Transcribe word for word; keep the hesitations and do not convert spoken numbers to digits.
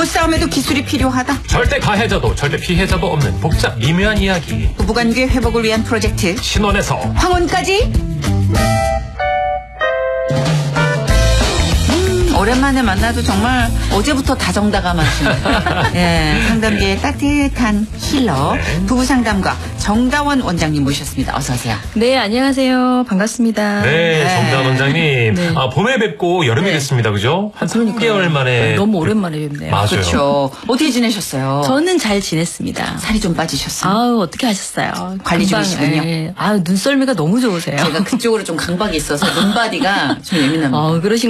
부부싸움에도 기술이 필요하다. 절대 가해자도 절대 피해자도 없는 복잡 미묘한 이야기. 부부관계 회복을 위한 프로젝트 신혼에서 황혼까지. 오랜만에 만나도 정말 어제부터 다정다감하신 예, 상담계의 따뜻한 힐러 네. 부부상담가 정다원 원장님 모셨습니다. 어서 오세요. 네, 안녕하세요. 반갑습니다. 네, 네. 정다은 원장님. 네. 아, 봄에 뵙고 여름이 네. 됐습니다. 그죠? 한 삼 그러니까요. 개월 만에. 너무 오랜만에 뵙네요. 맞아요. 그렇죠. 어떻게 지내셨어요? 저는 잘 지냈습니다. 살이 좀 빠지셨어요? 아우, 어떻게 하셨어요? 관리 금방, 중이시군요. 예. 아우, 눈썰미가 너무 좋으세요. 제가 그쪽으로 좀 강박이 있어서 눈바디가 좀 예민합니다. 어, 그러신